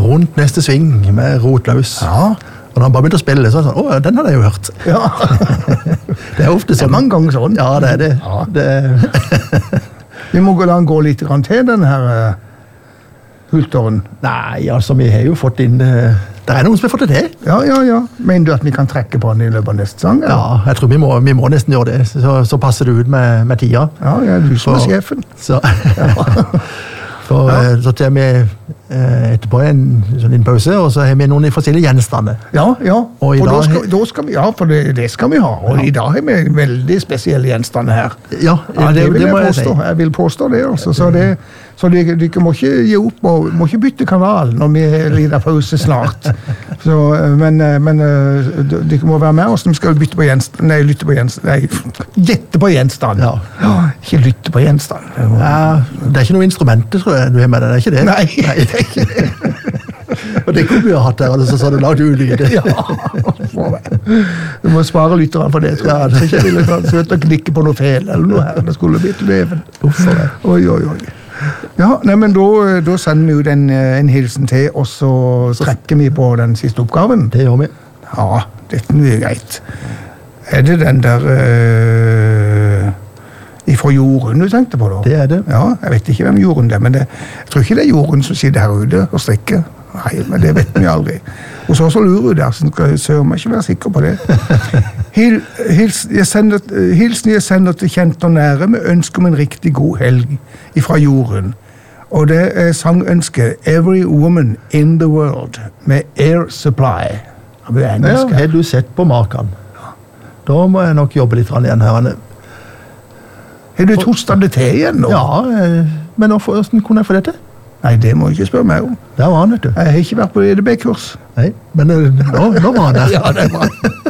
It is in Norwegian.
rundt neste sving med rotløs. Ja. Og når han bare begynte å spille, så sa han, den hadde jeg jo hørt. Ja. Det er ofte Det er sånn. mange ganger sånn. Ja, det er det. Ja. det Vi må la han gå litt grann til, den her hulteren. Nei, altså, vi har jo fått inn... Det er noen som har fått det til. Ja. Mener du at vi kan trekke på den i løpet av neste sang? eller? Ja, jeg tror vi må nesten gjøre det. Så passer det ut med tida. Ja, du som er sjefen. Så, så tar vi etterpå en sånn liten pause, og så har vi noen forskjellige gjenstander. Ja. Og i For dag- da skal vi, for det skal vi ha. Og i dag har vi veldig spesielle gjenstander her. Ja, Det vil jeg må jeg påstå. si. Jeg vil påstå det, altså. Så dere må ikke gi opp, og må ikke bytte kanal når vi lider pause snart. Så, men dere må være med oss når vi skal bytte på gjenstand. Nei, lytte på gjenstand. Nei, gjette på gjenstand. Ja. Ikke lytte på gjenstand. Ja, det er ikke noe instrument, tror jeg, du har med deg, det er ikke det? Nei, det er ikke det. Og det kunne vi ha hatt her, altså, så har du lagd ulyder. Ja, du må spare lytterne for det, tror jeg. Så ikke ville søte å klikke på noe feil, eller noe her. Det skulle blitt leven. Oi. Ja, nei, men da sender vi ut en hilsen til, og så trekker vi på den siste oppgaven. Det gjør vi. Ja, dette er greit. Er det den der ifra Jorunn du tenkte på da? Det er det. Ja, jeg vet ikke hvem Jorunn det er, men jeg tror ikke det er Jorunn som sitter her ute og strikker. Nei, men det vet vi aldri. Og så lurer der, så skal jeg ikke være sikker på det. Hilsen jeg sender til kjent og nære med ønske om en riktig god helg ifra Jorunn. Og det er sangønske Every Woman in the World med Air Supply. Ja, har du sett på maken? Da må jeg nok jobbe litt igjen her. Har du tostet det til igjen nå? Ja, men hvordan kunne jeg få det til? Nei, det må du ikke spørre meg om. Der var han, vet du. Jeg har ikke vært på EDB-kurs. Nei, men nå var han der. Ja, det var han.